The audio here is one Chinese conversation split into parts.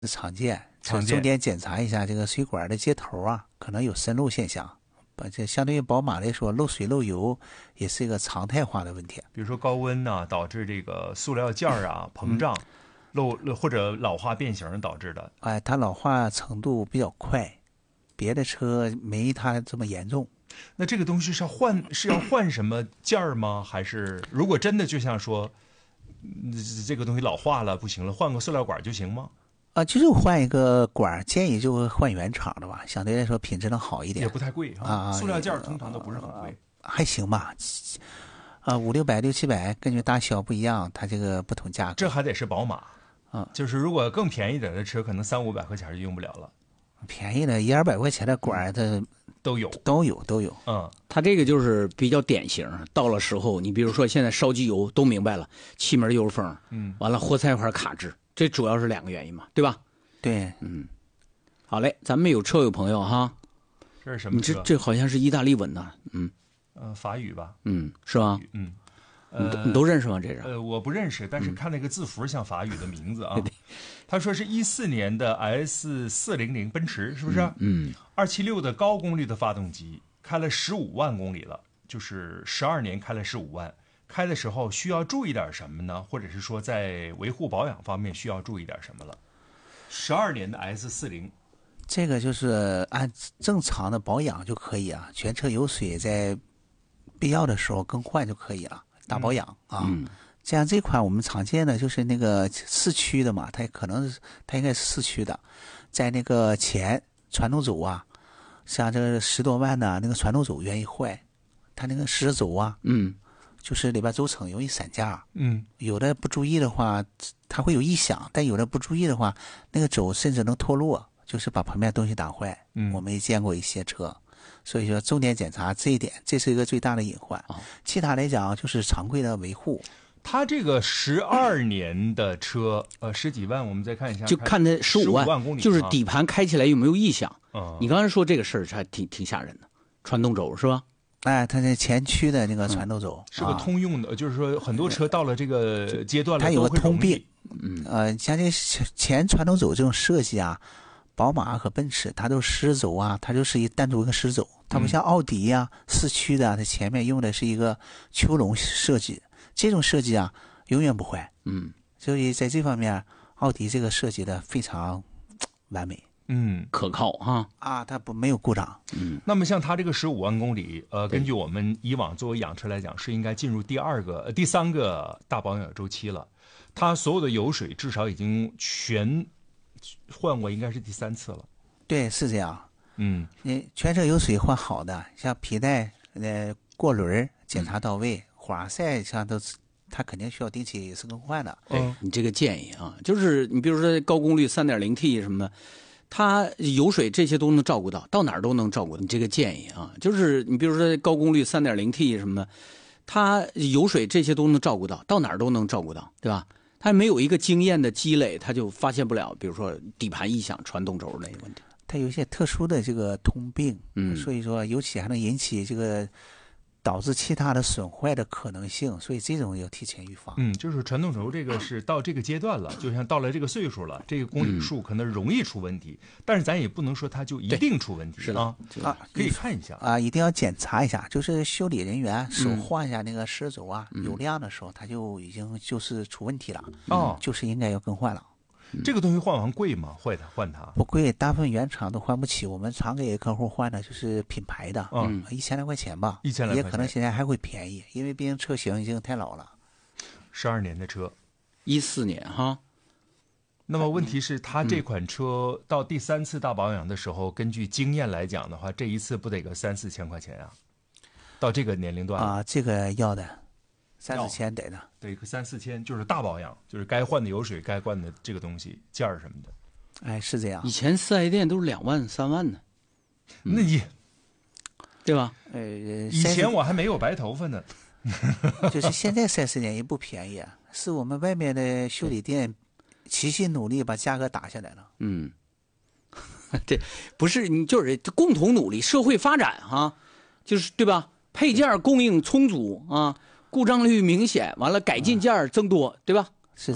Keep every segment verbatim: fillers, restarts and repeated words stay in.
常见， 常见重点检查一下这个水管的接头啊，可能有渗漏现象。把这相对于宝马来说，漏水漏油也是一个常态化的问题。 比如说高温呐、啊，导致这个塑料件儿啊膨胀、嗯、漏或者老化变形导致的。 哎，它老化程度比较快，别的车没它这么严重。 那这个东西是要换是要换什么件儿吗？还是如果真的就像说，这个东西老化了不行了，换个塑料管就行吗？ 啊，就是换一个管，建议就换原厂的吧，相对来说品质能好一点， 也不太贵啊。塑料件通常都不是很贵， 啊、还行吧。啊，五六百、六七百，根据大小不一样，它这个不同价格。 这还得是宝马啊， 就是如果更便宜点的车，可能三五百块钱就用不了了。 便宜的一二百块钱的管，它都有， 都有，都有。 嗯， 它这个就是比较典型，到了时候，你比如说现在烧机油都明白了，气门油封，嗯，完了活塞环卡滞。这主要是两个原因嘛，对吧？ 对， 嗯，好嘞，咱们有车友朋友哈， 这是什么车？ 你这这好像是意大利文呐，嗯， 呃，法语吧， 嗯，是吧？ 嗯， 呃，你都你都认识吗？这是？ 呃，我不认识，但是看那个字符像法语的名字啊。 嗯、 他说是一四年的 S 四零零奔驰，是不是？ 嗯， 二七六的高功率的发动机，开了十五万公里了，就是十二年开了十五万。开的时候需要注意点什么呢？或者是说在维护保养方面需要注意点什么了？十二年的 S 四零， 这个就是按正常的保养就可以啊，全车油水在必要的时候更换就可以了，大保养、嗯、啊。 嗯， 这样这款我们常见的就是那个四驱的嘛，它可能它应该是四驱的，在那个前传动轴啊，像这个十多万的那个传动轴愿意坏，它那个时轴啊， 嗯。 就是里边轴承容易散架， 嗯， 有的不注意的话，它会有异响，但有的不注意的话，那个轴甚至能脱落，就是把旁边东西打坏。嗯，我们也见过一些车，所以说重点检查这一点，这是一个最大的隐患。哦、其他来讲就是常规的维护。 它这个十二年的车，呃，十几万，我们再看一下， 就看它十五万公里， 就是底盘开起来有没有异响。 嗯， 你刚才说这个事儿还挺挺吓人的，传动轴是吧？ 哎，它是前驱的那个传动轴、 嗯、是个通用的、啊，就是说很多车到了这个阶段了， 它有个通病。 嗯， 呃，像这前传动轴这种设计啊，宝马和奔驰它都是狮轴啊，它就是一单独一个狮轴，它不像奥迪呀、啊、四驱的，它前面用的是一个球笼设计，这种设计啊永远不坏。 嗯， 所以在这方面，奥迪这个设计的非常完美。 嗯， 可靠哈啊，它不没有故障。 嗯， 那么像它这个十五万公里，呃，根据我们以往作为养车来讲，是应该进入第二个、呃、第三个大保养周期了。它所有的油水至少已经全换过，应该是第三次了。 对，是这样。 嗯， 你全车油水换好的，像皮带、呃过轮检查到位，花塞像都是。它肯定需要定期也是更换的。 哎，你这个建议啊，就是你比如说高功率 三点零 T 什么的，它油水这些都能照顾到，到哪儿都能照顾到。你这个建议啊，就是你比如说高功率 三点零 T 什么的，它油水这些都能照顾到，到哪儿都能照顾到，对吧？它没有一个经验的积累，它就发现不了，比如说底盘异响、传动轴那个问题。 它有一些特殊的这个通病， 嗯， 所以说尤其还能引起这个。导致其他的损坏的可能性，所以这种要提前预防。 嗯，就是传动轴这个是到这个阶段了，就像到了这个岁数了，这个公里数可能容易出问题，嗯、但是咱也不能说它就一定出问题是啊啊， 可以看一下啊，一定要检查一下，就是修理人员手换一下那个狮轴啊，嗯、有亮的时候，它就已经就是出问题了， 哦、 嗯，就是应该要更换了。 这个东西换完贵吗？换它换它不贵，大部分原厂都换不起。我们常给客户换的就是品牌的，嗯，一千来块钱吧， 一千来块钱， 也可能现在还会便宜，因为毕竟车型已经太老了。 十二年的车， 一四年哈。 那么问题是，它这款车到第三次大保养的时候，嗯、根据经验来讲的话，这一次不得个三四千块钱啊？到这个年龄段啊，这个要的。三四千得的， 得个三四千，就是大保养，就是该换的油水、该换的这个东西件儿什么的。 哎，是这样。 以前四 S 店都是两万、三万呢， 嗯、那你对吧？ 呃， 以前我还没有白头发呢。 就是现在四 S店也不便宜啊，是我们外面的修理店齐心努力把价格打下来了。 嗯，这不是你就是共同努力，社会发展哈、啊，就是对吧？配件供应充足啊。故障率明显，完了改进件增多，对吧？ 是这样。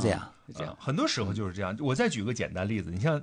这样、 呃、很多时候就是这样。我再举个简单例子，你像